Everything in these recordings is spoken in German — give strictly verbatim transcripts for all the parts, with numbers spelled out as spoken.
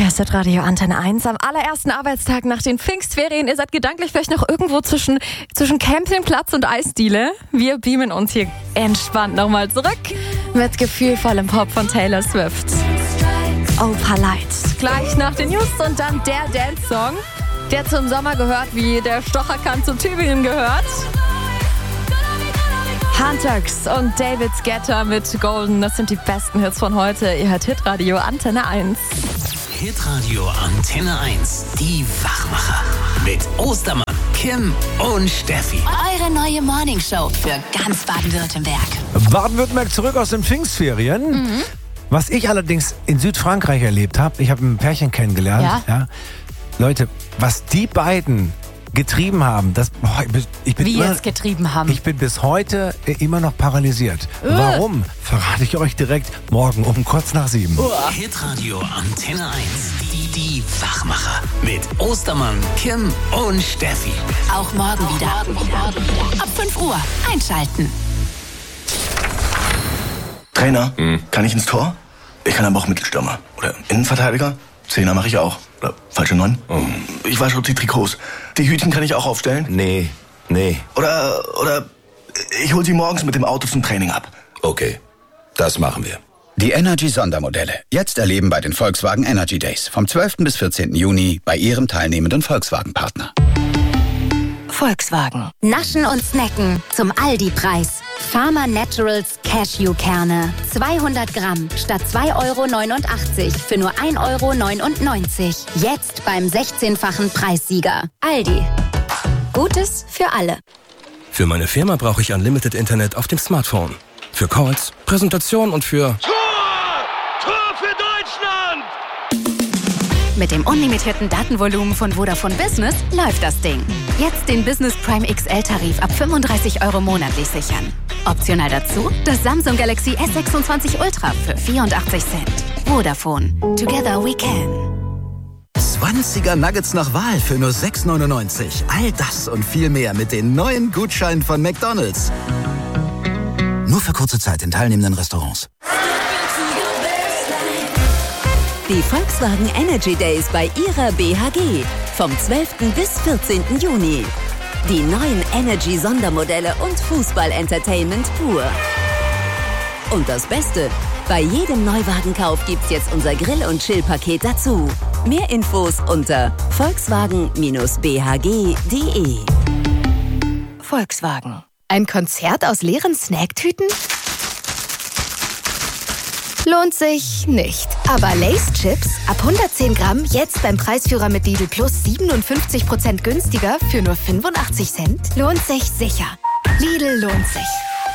Hier ist das Radio Antenne eins am allerersten Arbeitstag nach den Pfingstferien. Ihr seid gedanklich vielleicht noch irgendwo zwischen, zwischen Campingplatz und Eisdiele. Wir beamen uns hier entspannt nochmal zurück mit gefühlvollem Pop von Taylor Swift. Opalite. Gleich nach den News und dann der Dance-Song, der zum Sommer gehört, wie der Stocherkant zu Tübingen gehört. Hunterx und David Guetta mit Golden, das sind die besten Hits von heute. Ihr hört Hitradio Antenne eins. Hitradio Antenne eins, die Wachmacher. Mit Ostermann, Kim und Steffi. Eure neue Morningshow für ganz Baden-Württemberg. Baden-Württemberg zurück aus den Pfingstferien. Mhm. Was ich allerdings in Südfrankreich erlebt habe, ich habe ein Pärchen kennengelernt. Ja? Ja. Leute, was die beiden getrieben haben, das, boah, ich bin Wie immer, jetzt getrieben haben? Ich bin bis heute immer noch paralysiert. Uh. Warum? Verrate ich euch direkt morgen um kurz nach sieben. Uh. Hitradio Antenne eins, die, die Wachmacher. Mit Ostermann, Kim und Steffi. Auch morgen wieder. Auch morgen wieder. Ab fünf Uhr einschalten. Trainer, hm. kann ich ins Tor? Ich kann aber auch Mittelstürmer. Oder Innenverteidiger? Zehner mache ich auch. Oder falsche Neun? Oh. Ich wasche die Trikots. Die Hütchen kann ich auch aufstellen? Nee, nee. Oder, oder ich hol sie morgens mit dem Auto zum Training ab. Okay, das machen wir. Die Energy-Sondermodelle. Jetzt erleben bei den Volkswagen Energy Days. Vom zwölften bis vierzehnten Juni bei Ihrem teilnehmenden Volkswagen-Partner. Volkswagen. Naschen und snacken zum Aldi-Preis. Pharma Naturals Cashewkerne. zweihundert Gramm statt zwei Euro neunundachtzig für nur ein Euro neunundneunzig. Jetzt beim sechzehnfachen Preissieger. Aldi. Gutes für alle. Für meine Firma brauche ich Unlimited Internet auf dem Smartphone. Für Calls, Präsentation und für... Tor! Tor für Deutschland! Mit dem unlimitierten Datenvolumen von Vodafone Business läuft das Ding. Jetzt den Business Prime X L-Tarif ab fünfunddreißig Euro monatlich sichern. Optional dazu das Samsung Galaxy S sechsundzwanzig Ultra für vierundachtzig Cent. Vodafone. Together we can. zwanziger Nuggets nach Wahl für nur sechs neunundneunzig. All das und viel mehr mit den neuen Gutscheinen von McDonald's. Nur für kurze Zeit in teilnehmenden Restaurants. Die Volkswagen Energy Days bei ihrer B H G. Vom zwölften bis vierzehnten Juni. Die neuen Energy-Sondermodelle und Fußball-Entertainment pur. Und das Beste, bei jedem Neuwagenkauf gibt's jetzt unser Grill- und Chill-Paket dazu. Mehr Infos unter volkswagen B H G punkt de. Volkswagen. Ein Konzert aus leeren Snacktüten? Lohnt sich nicht. Aber Lay's Chips ab hundertzehn Gramm jetzt beim Preisführer mit Lidl Plus siebenundfünfzig Prozent günstiger für nur fünfundachtzig Cent? Lohnt sich sicher. Lidl lohnt sich.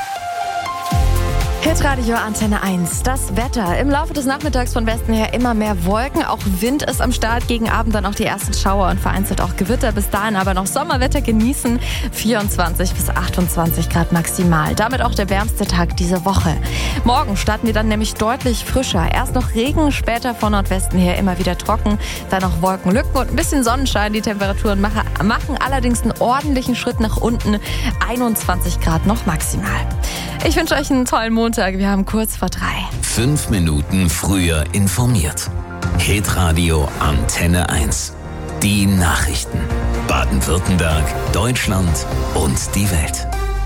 Hitradio Antenne eins. Das Wetter. Im Laufe des Nachmittags von Westen her immer mehr Wolken. Auch Wind ist am Start. Gegen Abend dann auch die ersten Schauer und vereinzelt auch Gewitter. Bis dahin aber noch Sommerwetter genießen. vierundzwanzig bis achtundzwanzig Grad maximal. Damit auch der wärmste Tag diese Woche. Morgen starten wir dann nämlich deutlich frischer. Erst noch Regen, später von Nordwesten her immer wieder trocken. Dann noch Wolkenlücken und ein bisschen Sonnenschein. Die Temperaturen machen, machen allerdings einen ordentlichen Schritt nach unten. einundzwanzig Grad noch maximal. Ich wünsche euch einen tollen Montag. Wir haben kurz vor drei. Fünf Minuten früher informiert. Hitradio Antenne eins. Die Nachrichten. Baden-Württemberg, Deutschland und die Welt.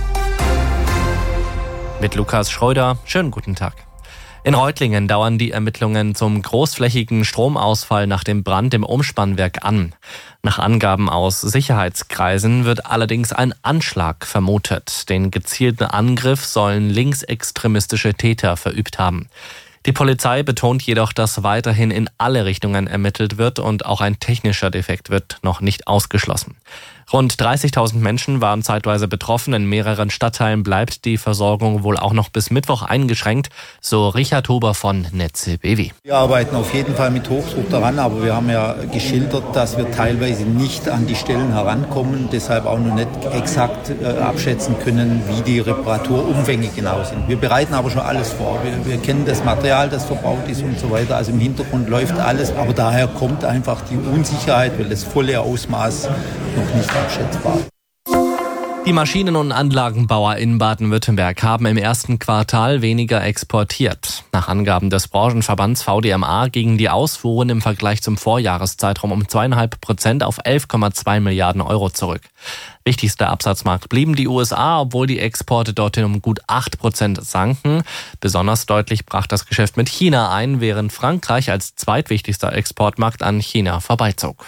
Mit Lukas Schröder. Schönen guten Tag. In Reutlingen dauern die Ermittlungen zum großflächigen Stromausfall nach dem Brand im Umspannwerk an. Nach Angaben aus Sicherheitskreisen wird allerdings ein Anschlag vermutet. Den gezielten Angriff sollen linksextremistische Täter verübt haben. Die Polizei betont jedoch, dass weiterhin in alle Richtungen ermittelt wird und auch ein technischer Defekt wird noch nicht ausgeschlossen. Rund dreißigtausend Menschen waren zeitweise betroffen. In mehreren Stadtteilen bleibt die Versorgung wohl auch noch bis Mittwoch eingeschränkt, so Richard Huber von Netze B W. Wir arbeiten auf jeden Fall mit Hochdruck daran, aber wir haben ja geschildert, dass wir teilweise nicht an die Stellen herankommen, deshalb auch noch nicht exakt äh, abschätzen können, wie die Reparaturumfänge genau sind. Wir bereiten aber schon alles vor. Wir, wir kennen das Material, das verbaut ist und so weiter. Also im Hintergrund läuft alles, aber daher kommt einfach die Unsicherheit, weil das volle Ausmaß noch nicht abschätzbar. Die Maschinen- und Anlagenbauer in Baden-Württemberg haben im ersten Quartal weniger exportiert. Nach Angaben des Branchenverbands V D M A gingen die Ausfuhren im Vergleich zum Vorjahreszeitraum um zweieinhalb Prozent auf elf Komma zwei Milliarden Euro zurück. Wichtigster Absatzmarkt blieben die U S A, obwohl die Exporte dorthin um gut acht Prozent sanken. Besonders deutlich brach das Geschäft mit China ein, während Frankreich als zweitwichtigster Exportmarkt an China vorbeizog.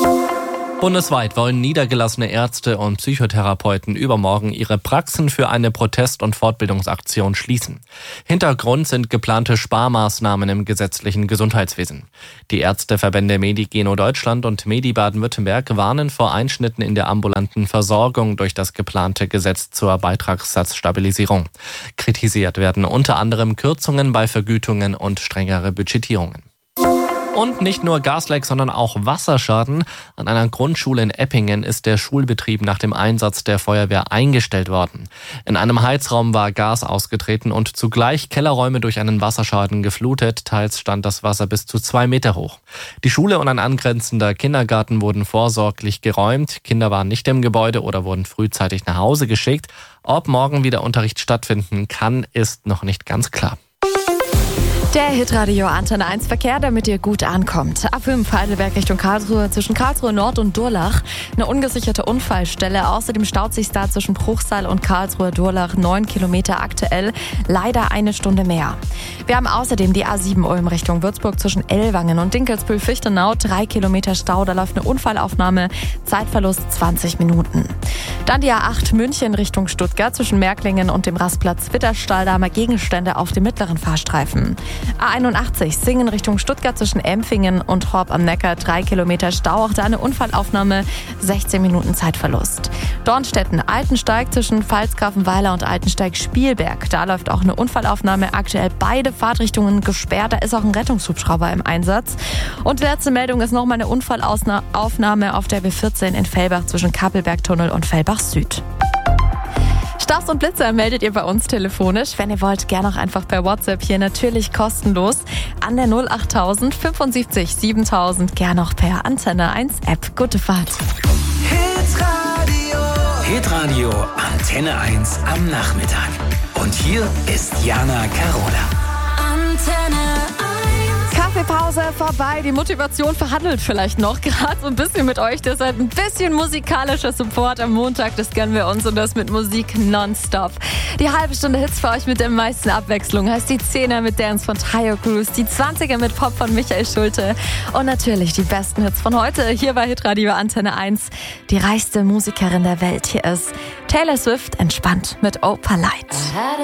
Bundesweit wollen niedergelassene Ärzte und Psychotherapeuten übermorgen ihre Praxen für eine Protest- und Fortbildungsaktion schließen. Hintergrund sind geplante Sparmaßnahmen im gesetzlichen Gesundheitswesen. Die Ärzteverbände Medigeno Deutschland und Medi Baden-Württemberg warnen vor Einschnitten in der ambulanten Versorgung durch das geplante Gesetz zur Beitragssatzstabilisierung. Kritisiert werden unter anderem Kürzungen bei Vergütungen und strengere Budgetierungen. Und nicht nur Gasleck, sondern auch Wasserschaden. An einer Grundschule in Eppingen ist der Schulbetrieb nach dem Einsatz der Feuerwehr eingestellt worden. In einem Heizraum war Gas ausgetreten und zugleich Kellerräume durch einen Wasserschaden geflutet. Teils stand das Wasser bis zu zwei Meter hoch. Die Schule und ein angrenzender Kindergarten wurden vorsorglich geräumt. Kinder waren nicht im Gebäude oder wurden frühzeitig nach Hause geschickt. Ob morgen wieder Unterricht stattfinden kann, ist noch nicht ganz klar. Der Hitradio Antenne eins Verkehr, damit ihr gut ankommt. A fünf Heidelberg Richtung Karlsruhe, zwischen Karlsruhe Nord und Durlach. Eine ungesicherte Unfallstelle. Außerdem staut sich da zwischen Bruchsal und Karlsruhe Durlach neun Kilometer aktuell. Leider eine Stunde mehr. Wir haben außerdem die A sieben Ulm Richtung Würzburg zwischen Ellwangen und Dinkelsbühl-Fichtenau. Drei Kilometer Stau, da läuft eine Unfallaufnahme. Zeitverlust zwanzig Minuten. Dann die A acht München Richtung Stuttgart zwischen Märklingen und dem Rastplatz Witterstall. Da haben wir Gegenstände auf dem mittleren Fahrstreifen. A einundachtzig Singen Richtung Stuttgart zwischen Empfingen und Horb am Neckar, drei Kilometer Stau, auch da eine Unfallaufnahme, sechzehn Minuten Zeitverlust. Dornstetten Altensteig zwischen Pfalzgrafenweiler und Altensteig-Spielberg, da läuft auch eine Unfallaufnahme, aktuell beide Fahrtrichtungen gesperrt, da ist auch ein Rettungshubschrauber im Einsatz. Und letzte Meldung ist nochmal eine Unfallaufnahme auf der B vierzehn in Fellbach zwischen Kappelbergtunnel und Fellbach Süd. Staus und Blitzer meldet ihr bei uns telefonisch. Wenn ihr wollt, gerne auch einfach per WhatsApp hier, natürlich kostenlos an der null achttausend fünfundsiebzig siebentausend, gerne auch per Antenne eins App. Gute Fahrt. Hitradio. Hitradio Antenne eins am Nachmittag. Und hier ist Jana Carola. Antenne Kaffeepause vorbei, die Motivation verhandelt vielleicht noch gerade so ein bisschen mit euch, deshalb ein bisschen musikalischer Support am Montag, das gönnen wir uns und das mit Musik nonstop. Die halbe Stunde Hits für euch mit der meisten Abwechslung heißt die Zehner mit Dance von Tayo Cruz, die Zwanziger mit Pop von Michael Schulte und natürlich die besten Hits von heute hier bei Hitradio Antenne eins. Die reichste Musikerin der Welt, hier ist Taylor Swift, entspannt mit Opalite.